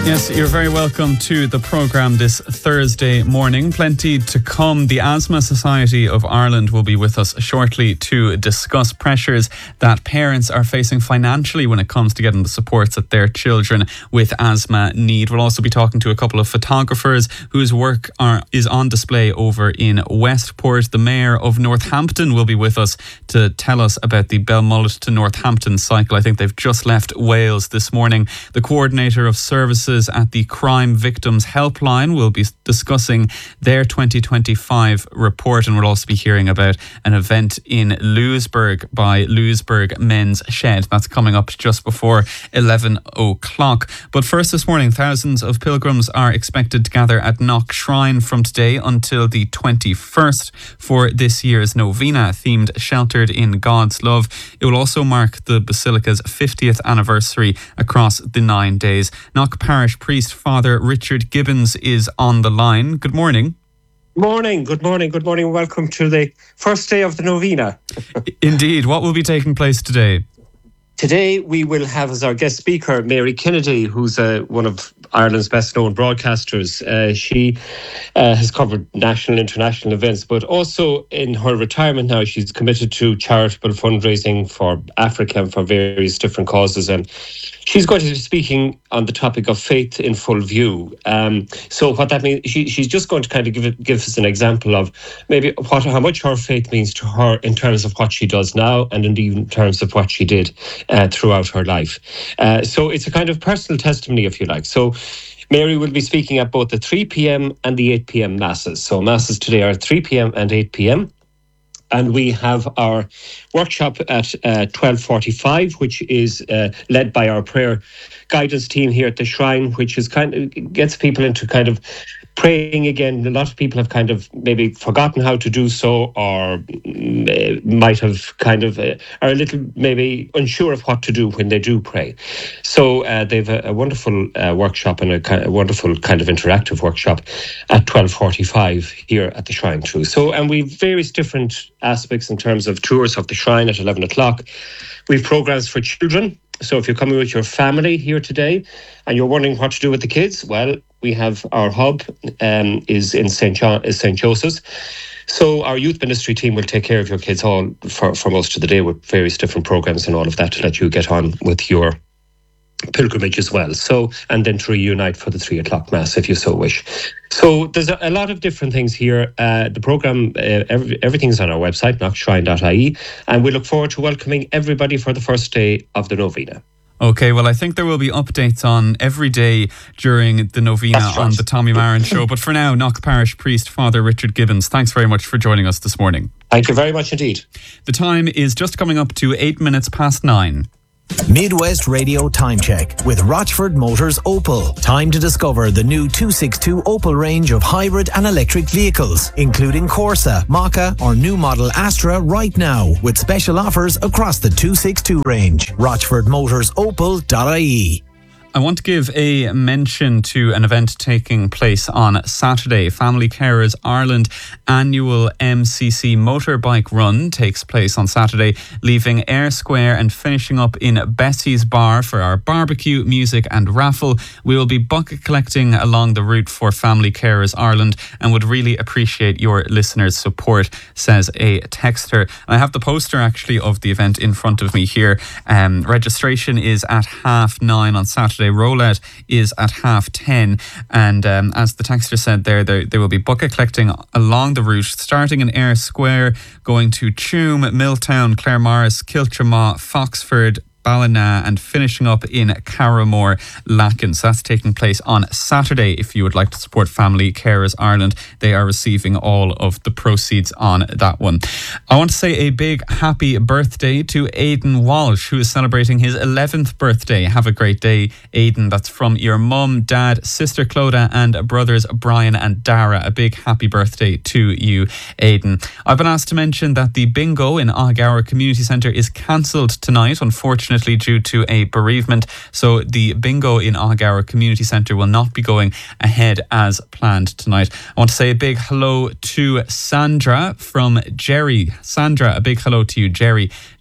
Yes, you're very welcome to the programme this Thursday morning. Plenty to come. The Asthma Society of Ireland will be with us shortly to discuss pressures that parents are facing financially when it comes to getting the supports that their children with asthma need. We'll also be talking to a couple of photographers whose work is on display over in Westport. The Mayor of Northampton will be with us to tell us about the Belmullet to Northampton cycle. I think they've just left Wales this morning. The Coordinator of Services at the Crime Victims Helpline will be discussing their 2025 report, and we'll also be hearing about an event in Louisburgh by Louisburgh Men's Shed. That's coming up just before 11 o'clock. But first this morning, thousands of pilgrims are expected to gather at Knock Shrine from today until the 21st for this year's novena, themed Sheltered in God's Love. It will also mark the Basilica's 50th anniversary across the 9 days. Knock Parish Priest Father Richard Gibbons is on the line. Good morning. Good morning. Welcome to the first day of the novena. Indeed. What will be taking place today? Today we will have as our guest speaker Mary Kennedy, who's one of Ireland's best known broadcasters. She has covered national and international events, but also in her retirement now she's committed to charitable fundraising for Africa and for various different causes, and she's going to be speaking on the topic of faith in full view. So what that means, she's just going to kind of give us an example of maybe how much her faith means to her in terms of what she does now, and indeed in terms of what she did throughout her life. So it's a kind of personal testimony, if you like. So Mary will be speaking at both the 3 p.m. and the 8 p.m. masses. So masses today are 3 p.m. and 8 p.m. And we have our workshop at 12:45, which is led by our prayer guidance team here at the Shrine, which is kind of gets people into kind of praying again. A lot of people have kind of maybe forgotten how to do so, or might have kind of are a little maybe unsure of what to do when they do pray. So they've a wonderful workshop and a wonderful kind of interactive workshop at 12:45 here at the Shrine too. So, and we've various different aspects in terms of tours of the Shrine at 11 o'clock. We've programs for children. So if you're coming with your family here today and you're wondering what to do with the kids, well, we have our hub is in St. Joseph's. So our youth ministry team will take care of your kids all for most of the day with various different programs and all of that to let you get on with your pilgrimage as well. So, and then to reunite for the 3 o'clock mass if you so wish. So there's a lot of different things here. The programme, everything's on our website, knockshrine.ie, and we look forward to welcoming everybody for the first day of the novena. Okay, well, I think there will be updates on every day during the novena on the Tommy Marin Show. But for now, Knock Parish Priest Father Richard Gibbons, thanks very much for joining us this morning. Thank you very much indeed. The time is just coming up to 8 minutes past 9. Midwest Radio Time Check with Rochford Motors Opel. Time to discover the new 262 Opel range of hybrid and electric vehicles, including Corsa, Mokka or new model Astra right now, with special offers across the 262 range. RochfordMotorsOpel.ie. I want to give a mention to an event taking place on Saturday. Family Carers Ireland annual MCC motorbike run takes place on Saturday, leaving Ayr Square and finishing up in Bessie's Bar for our barbecue, music and raffle. We will be bucket collecting along the route for Family Carers Ireland and would really appreciate your listeners' support, says a texter. And I have the poster actually of the event in front of me here. Registration is at 9:30 on Saturday. Rollout is at 10:30, and as the texter said they will be bucket collecting along the route, starting in Ayr Square, going to Tuam, Milltown, Claremorris, Kiltramaw, Foxford, Ballina, and finishing up in Carramore, Lacken. So that's taking place on Saturday. If you would like to support Family Carers Ireland, they are receiving all of the proceeds on that one. I want to say a big happy birthday to Aidan Walsh, who is celebrating his 11th birthday. Have a great day, Aidan. That's from your mum, dad, sister Clodagh and brothers Brian and Dara. A big happy birthday to you, Aidan. I've been asked to mention that the bingo in Aghgower Community Centre is cancelled tonight, unfortunately due to a bereavement. So the bingo in Aghgower Community Centre will not be going ahead as planned tonight. I want to say a big hello to Sandra from Jerry. Sandra, a big hello to you, Jerry.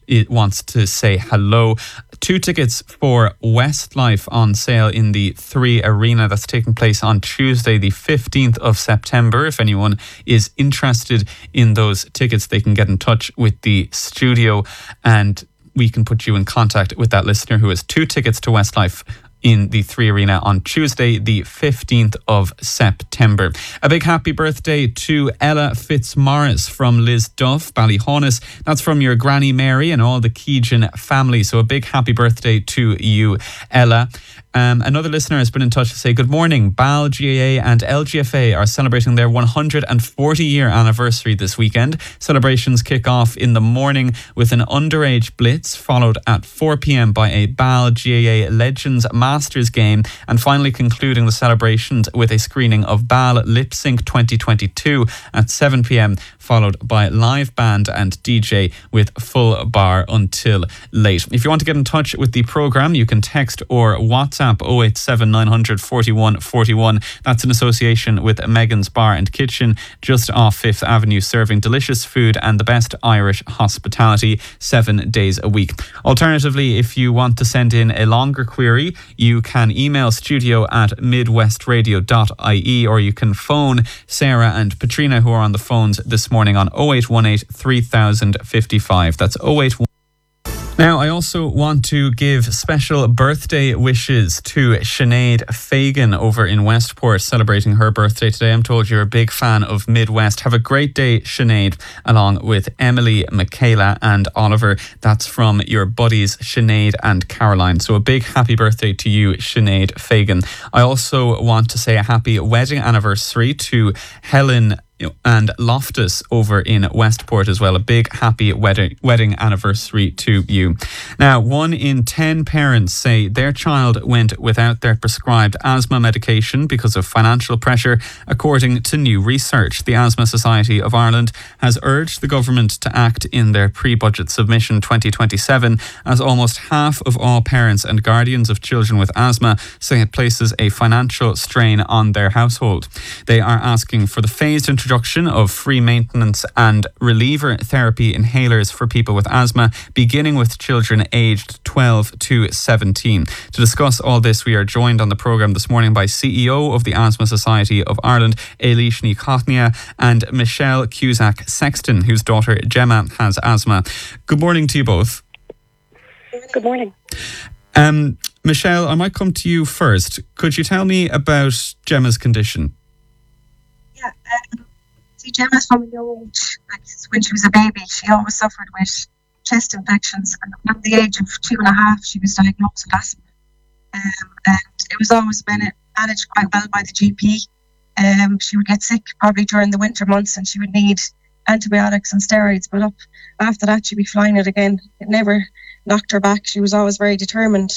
it wants to say hello. 2 tickets for Westlife on sale in the 3 Arena. That's taking place on Tuesday, the 15th of September. If anyone is interested in those tickets, they can get in touch with the studio and we can put you in contact with that listener who has 2 tickets to Westlife in the 3 Arena on Tuesday, the 15th of September. A big happy birthday to Ella Fitzmaurice from Liz Duff, Ballyhaunis. That's from your Granny Mary and all the Keegan family. So a big happy birthday to you, Ella. Another listener has been in touch to say, good morning. BAL, GAA and LGFA are celebrating their 140-year anniversary this weekend. Celebrations kick off in the morning with an underage blitz, followed at 4 p.m. by a BAL, GAA Legends Masters game, and finally concluding the celebrations with a screening of BAL Lip Sync 2022 at 7 p.m, followed by live band and DJ with full bar until late. If you want to get in touch with the programme, you can text or WhatsApp 087 900 41 41. That's in association with Megan's Bar and Kitchen, just off 5th Avenue, serving delicious food and the best Irish hospitality 7 days a week. Alternatively, if you want to send in a longer query, you can email studio@midwestradio.ie, or you can phone Sarah and Patrina, who are on the phones this morning, on 0818 3055. That's 081. Now, I also want to give special birthday wishes to Sinead Fagan over in Westport, celebrating her birthday today. I'm told you're a big fan of Midwest. Have a great day, Sinead, along with Emily, Michaela and Oliver. That's from your buddies Sinead and Caroline. So a big happy birthday to you, Sinead Fagan. I also want to say a happy wedding anniversary to Helen and Loftus over in Westport as well. A big happy wedding anniversary to you. Now, 1 in 10 parents say their child went without their prescribed asthma medication because of financial pressure, according to new research. The Asthma Society of Ireland has urged the government to act in their pre-budget submission 2027, as almost half of all parents and guardians of children with asthma say it places a financial strain on their household. They are asking for the phased introduction of free maintenance and reliever therapy inhalers for people with asthma, beginning with children aged 12 to 17. To discuss all this, we are joined on the programme this morning by CEO of the Asthma Society of Ireland, Eilish Ní Chathaoirne, and Michelle Cusack-Sexton, whose daughter Gemma has asthma. Good morning to you both. Good morning. Michelle, I might come to you first. Could you tell me about Gemma's condition? Yeah, Gemma's from a young age, like when she was a baby, she always suffered with chest infections, and at the age of 2.5 she was diagnosed with asthma, and it was always managed quite well by the GP. She would get sick probably during the winter months and she would need antibiotics and steroids, but after that she'd be flying it again. It never knocked her back. She was always very determined.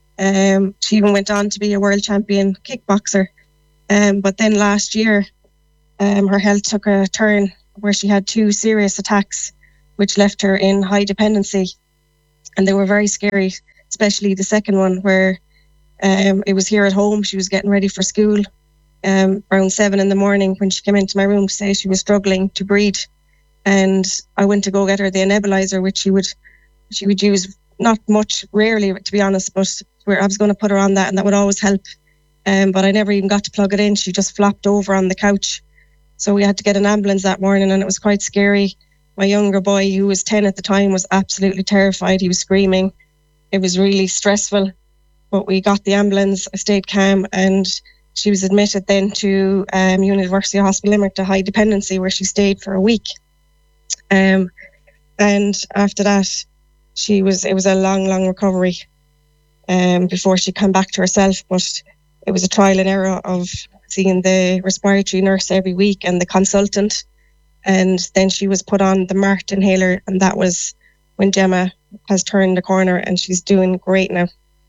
She even went on to be a world champion kickboxer, but then last year her health took a turn where she had 2 serious attacks which left her in high dependency, and they were very scary, especially the second one where it was here at home. She was getting ready for school around 7 a.m. when she came into my room to say she was struggling to breathe, and I went to go get her the nebulizer, which she would use not much, rarely to be honest, but where I was going to put her on that and that would always help, but I never even got to plug it in. She just flopped over on the couch. So we had to get an ambulance that morning, and it was quite scary. My younger boy, who was 10 at the time, was absolutely terrified. He was screaming. It was really stressful. But we got the ambulance, I stayed calm, and she was admitted then to University Hospital Limerick to high dependency, where she stayed for a week. And after that, it was a long recovery before she came back to herself. But it was a trial and error of seeing the respiratory nurse every week and the consultant, and then she was put on the MART inhaler, and that was when Gemma has turned the corner and she's doing great now.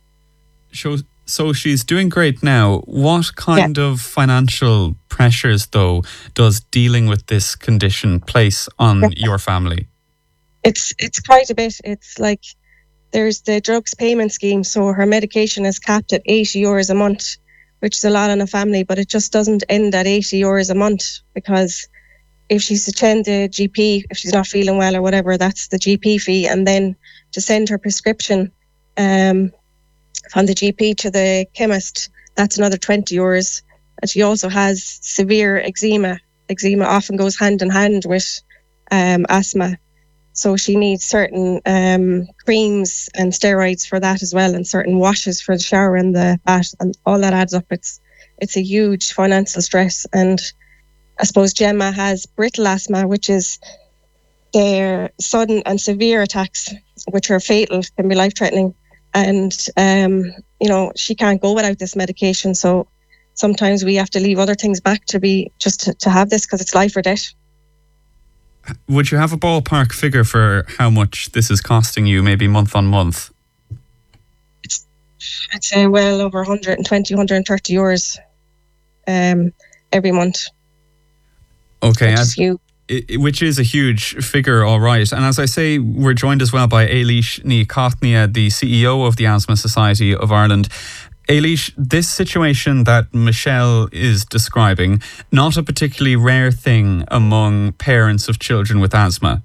So she's doing great now. What kind of financial pressures, though, does dealing with this condition place on your family? It's quite a bit. It's like there's the drugs payment scheme, so her medication is capped at €80 a month, which is a lot on a family, but it just doesn't end at €80 a month, because if she's to attend the GP, if she's not feeling well or whatever, that's the GP fee. And then to send her prescription from the GP to the chemist, that's another €20. And she also has severe eczema. Eczema often goes hand in hand with asthma. So she needs certain creams and steroids for that as well, and certain washes for the shower and the bath, and all that adds up. It's a huge financial stress. And I suppose Gemma has brittle asthma, which is their sudden and severe attacks, which are fatal, can be life-threatening. And, she can't go without this medication. So sometimes we have to leave other things back to have this, because it's life or death. Would you have a ballpark figure for how much this is costing you, maybe month on month? I'd say well over 120, 130 euros every month. Okay, which is a huge figure, all right. And as I say, we're joined as well by Eilish Ní Caithne, the CEO of the Asthma Society of Ireland. Eilish, this situation that Michelle is describing, not a particularly rare thing among parents of children with asthma.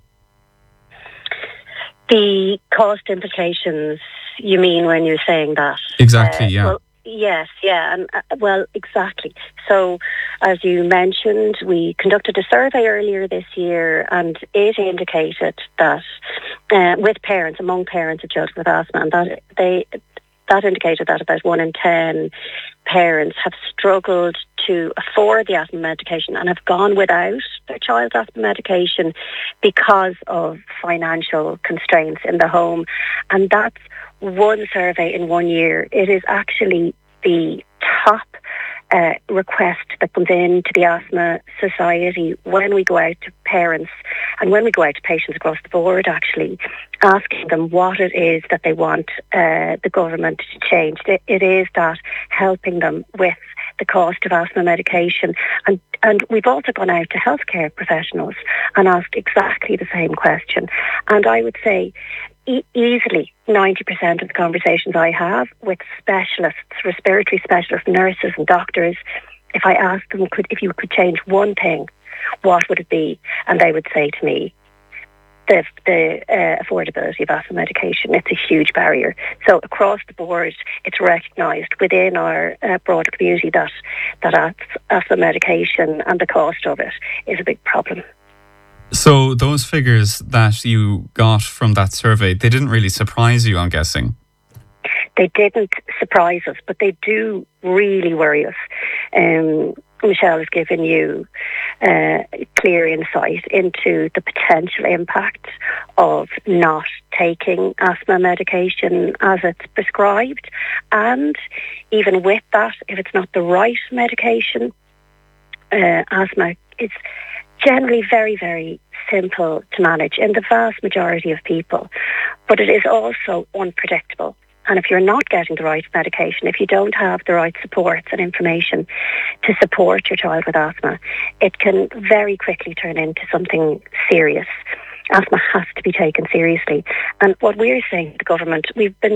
The cost implications, you mean when you're saying that? Exactly, yeah. Well, yes, yeah, and exactly. So, as you mentioned, we conducted a survey earlier this year, and it indicated that among parents of children with asthma, and that indicated that about 1 in 10 parents have struggled to afford the asthma medication and have gone without their child's asthma medication because of financial constraints in the home. And that's one survey in 1 year. It is actually the top request that comes in to the Asthma Society when we go out to parents and when we go out to patients across the board, actually asking them what it is that they want the government to change. It is that helping them with the cost of asthma medication. And we've also gone out to healthcare professionals and asked exactly the same question. And I would say easily 90% of the conversations I have with specialists, respiratory specialists, nurses and doctors, if I ask them, if you could change one thing, what would it be? And they would say to me, the affordability of asthma medication. It's a huge barrier. So across the board, it's recognised within our broader community that asthma medication and the cost of it is a big problem. So those figures that you got from that survey, they didn't really surprise you, I'm guessing? They didn't surprise us, but they do really worry us. Michelle has given you clear insight into the potential impact of not taking asthma medication as it's prescribed. And even with that, if it's not the right medication, asthma is generally very, very simple to manage in the vast majority of people. But it is also unpredictable. And if you're not getting the right medication, if you don't have the right supports and information to support your child with asthma, it can very quickly turn into something serious. Asthma has to be taken seriously. And what we're saying to the government, we've been